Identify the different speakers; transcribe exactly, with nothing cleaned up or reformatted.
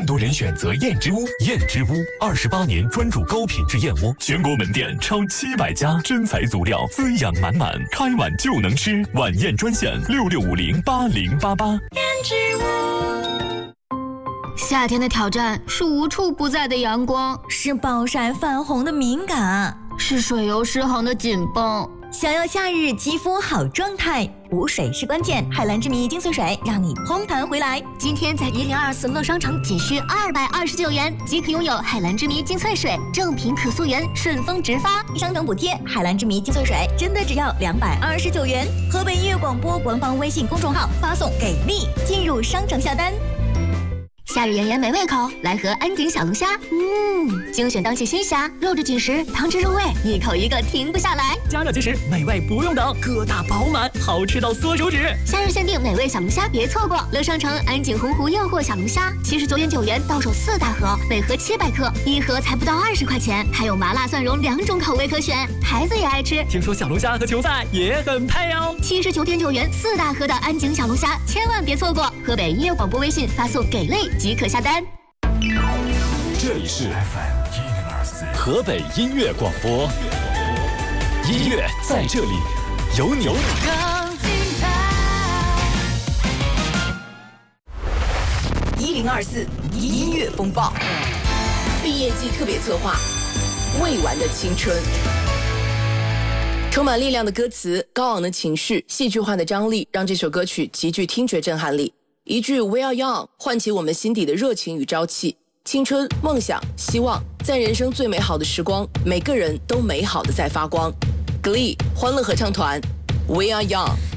Speaker 1: 多人选择燕之屋。燕之屋二十八年专注高品质燕窝，全国门店超七百家，真材足料，滋养满满，开碗就能吃。晚宴专线六六五零八零八八。燕之
Speaker 2: 屋。夏天的挑战是无处不在的阳光，
Speaker 3: 是暴晒泛红的敏感，
Speaker 2: 是水油失衡的紧绷。
Speaker 3: 想要夏日肌肤好状态，补水是关键。海蓝之谜精粹水让你嘭弹回来。
Speaker 2: 今天在一零二四乐商城仅需二百二十九元即可拥有海蓝之谜精粹水，正品可溯源，顺丰直发，
Speaker 3: 商城补贴。海蓝之谜精粹水真的只要两百二十九元。河北音乐广播官方微信公众号发送给力进入商城下单。
Speaker 2: 夏日炎炎没胃口，来盒安井小龙虾。嗯，精选当季新虾，肉质紧实，汤汁入味，一口一个停不下来。
Speaker 4: 加热即食，美味不用等，个大饱满，好吃到缩手指。
Speaker 2: 夏日限定美味小龙虾，别错过！乐商城安井洪湖诱惑小龙虾，七十九点九元到手四大盒，每盒七百克，一盒才不到二十块钱，还有麻辣蒜蓉两种口味可选，孩子也爱吃。
Speaker 4: 听说小龙虾和球赛也很配哦。
Speaker 2: 七十九点九元四大盒的安井小龙虾，千万别错过！河北音乐广播微信发送给力即可下单。
Speaker 1: 这里是 F M 一零二四
Speaker 5: 河北音乐广播，音乐在这里，有你。
Speaker 6: 更精彩。
Speaker 7: 一零二四音乐风暴，毕业季特别策划，未完的青春。充满力量的歌词，高昂的情绪，戏剧化的张力，让这首歌曲极具听觉震撼力。一句 We are young 唤起我们心底的热情与朝气，青春、梦想、希望，在人生最美好的时光，每个人都美好的在发光。Glee 欢乐合唱团 We are young。